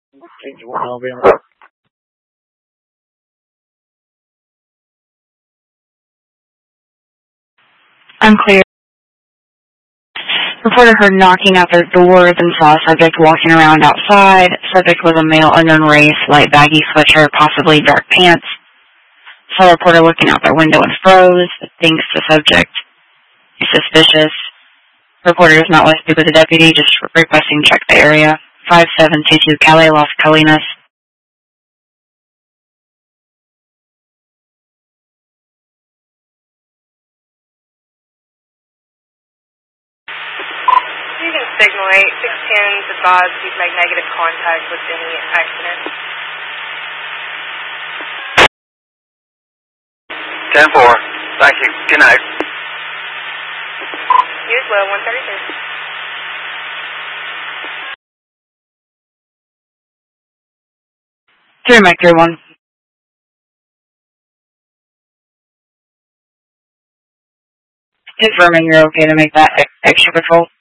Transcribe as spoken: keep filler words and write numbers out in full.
Unclear. Reporter heard knocking out their doors and saw a subject walking around outside. Subject was a male, unknown race, light baggy sweatshirt, possibly dark pants. Saw a reporter looking out their window and froze. Thinks the subject is suspicious. Reporter does not want to speak with the deputy, just requesting check the area. five seven two two Calais, Las Colinas. Using signal eight, six ten is advised you've made negative contact with any accident. ten four. Thank you. Good night. You as well, one thirty-two. Three Mike three one. Confirming you're okay to make that extra patrol.